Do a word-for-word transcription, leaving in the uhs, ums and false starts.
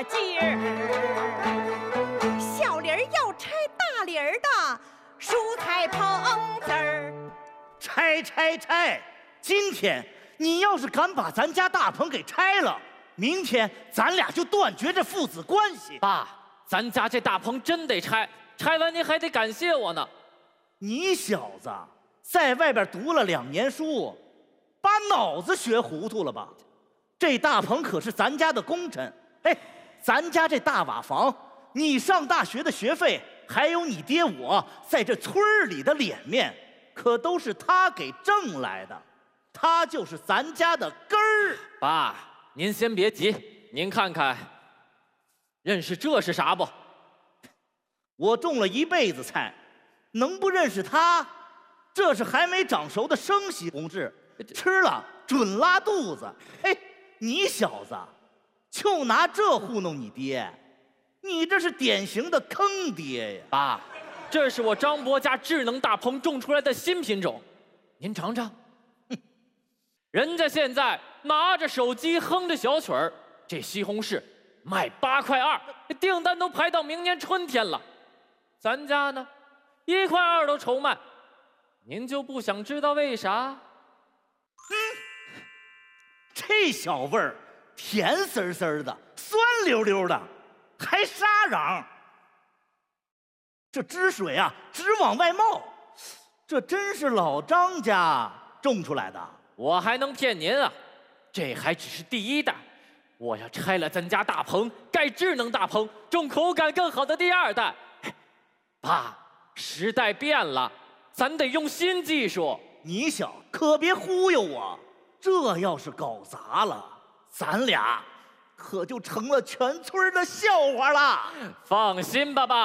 今儿小梨儿要拆大梨儿的蔬菜棚子儿。 拆拆拆！今天你要是敢把咱家大棚给拆了，明天咱俩就断绝这父子关系。 爸，咱家这大棚真得拆，拆完您还得感谢我呢。 你小子在外边读了两年书，把脑子学糊涂了吧？这大棚可是咱家的功臣。哎，咱家这大瓦房，你上大学的学费，还有你爹我在这村里的脸面，可都是他给挣来的。他就是咱家的根儿。 爸，您先别急，您看看，认识这是啥不？ 我种了一辈子菜，能不认识他？这是还没长熟的生西红柿，吃了准拉肚子。哎，你小子就拿这糊弄你爹，你这是典型的坑爹呀！ 爸，这是我张伯家智能大棚种出来的新品种，您尝尝。人家现在拿着手机哼着小曲儿，这西红柿卖八块二，订单都排到明年春天了。咱家呢，一块二都愁卖。您就不想知道为啥？ 嗯，这小味儿，甜丝丝的，酸溜溜的，还沙瓤。这汁水啊，直往外冒，这真是老张家种出来的。 我还能骗您啊？这还只是第一代，我要拆了咱家大棚，盖智能大棚，种口感更好的第二代。爸，时代变了，咱得用新技术。 你小可别忽悠我，这要是搞砸了，咱俩可就成了全村的笑话了。 放心吧，爸。